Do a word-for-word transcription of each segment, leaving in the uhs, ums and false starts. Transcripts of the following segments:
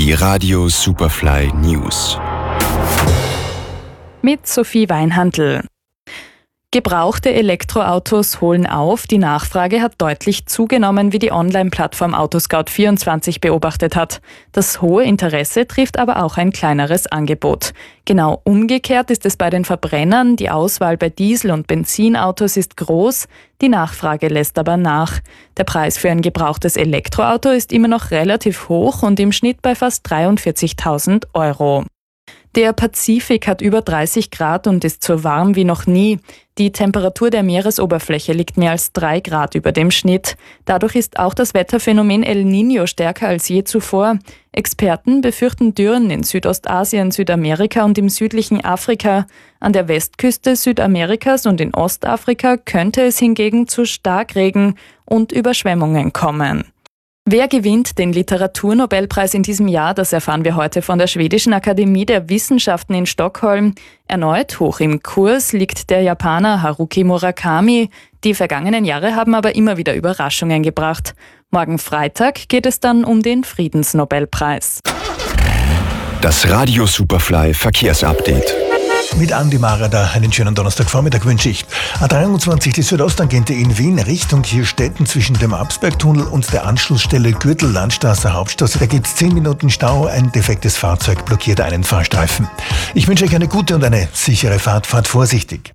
Die Radio Superfly News. Mit Sophie Weinhandl. Gebrauchte Elektroautos holen auf. Die Nachfrage hat deutlich zugenommen, wie die Online-Plattform Autoscout vierundzwanzig beobachtet hat. Das hohe Interesse trifft aber auch ein kleineres Angebot. Genau umgekehrt ist es bei den Verbrennern. Die Auswahl bei Diesel- und Benzinautos ist groß, die Nachfrage lässt aber nach. Der Preis für ein gebrauchtes Elektroauto ist immer noch relativ hoch und im Schnitt bei fast dreiundvierzigtausend Euro. Der Pazifik hat über dreißig Grad und ist so warm wie noch nie. Die Temperatur der Meeresoberfläche liegt mehr als drei Grad über dem Schnitt. Dadurch ist auch das Wetterphänomen El Niño stärker als je zuvor. Experten befürchten Dürren in Südostasien, Südamerika und im südlichen Afrika. An der Westküste Südamerikas und in Ostafrika könnte es hingegen zu Starkregen und Überschwemmungen kommen. Wer gewinnt den Literaturnobelpreis in diesem Jahr? Das erfahren wir heute von der Schwedischen Akademie der Wissenschaften in Stockholm. Erneut hoch im Kurs liegt der Japaner Haruki Murakami. Die vergangenen Jahre haben aber immer wieder Überraschungen gebracht. Morgen Freitag geht es dann um den Friedensnobelpreis. Das Radio Superfly Verkehrsupdate. Mit Andi Marada einen schönen Donnerstagvormittag wünsche ich. A dreiundzwanzig, die Südosttangente in Wien, Richtung Hirstetten zwischen dem Absbergtunnel und der Anschlussstelle Gürtel-Landstraße Hauptstraße. Da gibt es zehn Minuten Stau, ein defektes Fahrzeug blockiert einen Fahrstreifen. Ich wünsche euch eine gute und eine sichere Fahrt. Fahrt vorsichtig.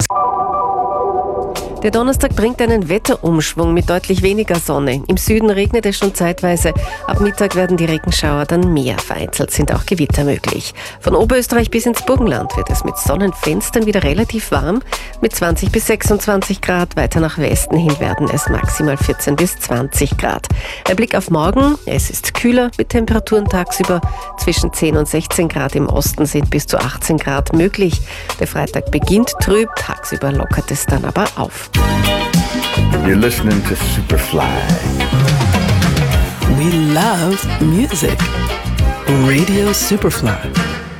Der Donnerstag bringt einen Wetterumschwung mit deutlich weniger Sonne. Im Süden regnet es schon zeitweise. Ab Mittag werden die Regenschauer dann mehr. Vereinzelt sind auch Gewitter möglich. Von Oberösterreich bis ins Burgenland wird es mit Sonnenfenstern wieder relativ warm. Mit zwanzig bis sechsundzwanzig Grad. Weiter nach Westen hin werden es maximal vierzehn bis zwanzig Grad. Ein Blick auf morgen. Es ist kühler mit Temperaturen tagsüber. Zwischen zehn und sechzehn Grad im Osten sind bis zu achtzehn Grad möglich. Der Freitag beginnt trüb. Tagsüber lockert es dann aber auf. You're listening to Superfly. We love music. Radio Superfly.